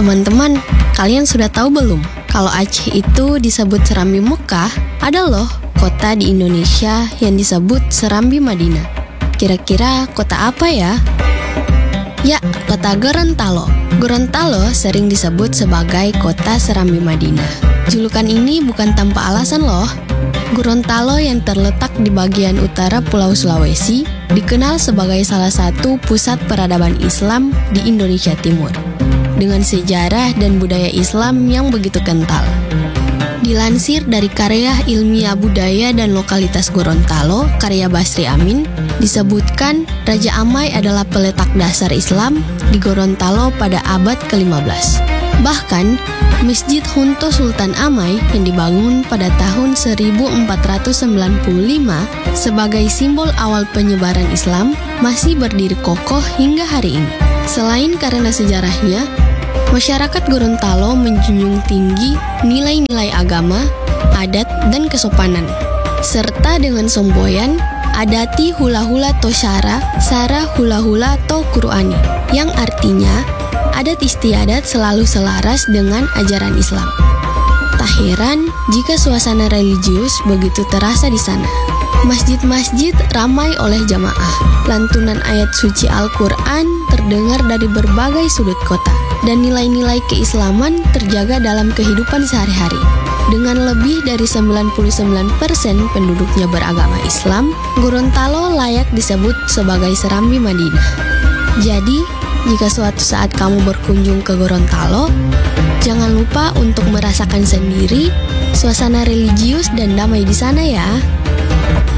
Teman-teman, kalian sudah tahu belum? Kalau Aceh itu disebut Serambi Mekah, ada loh kota di Indonesia yang disebut Serambi Madinah. Kira-kira kota apa ya? Ya, kota Gorontalo. Gorontalo sering disebut sebagai kota Serambi Madinah. Julukan ini bukan tanpa alasan loh. Gorontalo yang terletak di bagian utara Pulau Sulawesi dikenal sebagai salah satu pusat peradaban Islam di Indonesia Timur, dengan sejarah dan budaya Islam yang begitu kental. Dilansir dari karya ilmiah budaya dan lokalitas Gorontalo, karya Basri Amin, disebutkan Raja Amai adalah peletak dasar Islam di Gorontalo pada abad ke-15. Bahkan, Masjid Hunto Sultan Amai yang dibangun pada tahun 1495 sebagai simbol awal penyebaran Islam masih berdiri kokoh hingga hari ini. Selain karena sejarahnya, masyarakat Gorontalo menjunjung tinggi nilai-nilai agama, adat, dan kesopanan. Serta dengan semboyan, adati hula-hula to syara, sara hula-hula to Qur'ani, yang artinya adat istiadat selalu selaras dengan ajaran Islam. Tak heran jika suasana religius begitu terasa di sana. Masjid-masjid ramai oleh jamaah. Lantunan ayat suci Al-Quran terdengar dari berbagai sudut kota. Dan nilai-nilai keislaman terjaga dalam kehidupan sehari-hari. Dengan lebih dari 99% penduduknya beragama Islam, Gorontalo layak disebut sebagai Serambi Madinah. Jadi, jika suatu saat kamu berkunjung ke Gorontalo, jangan lupa untuk merasakan sendiri suasana religius dan damai di sana ya.